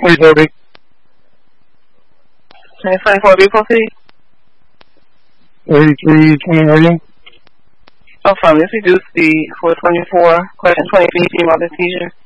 Please, Obi. 2024 B proceed. 83-20 Affirmative. Reduce speed for 24. Question 23, female seizure.